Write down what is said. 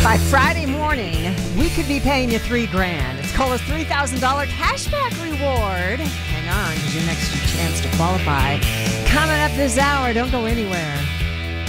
By Friday morning, we could be paying you $3,000. It's Cola's $3,000 cashback reward. Hang on, because your next chance to qualify. Coming up this hour, don't go anywhere.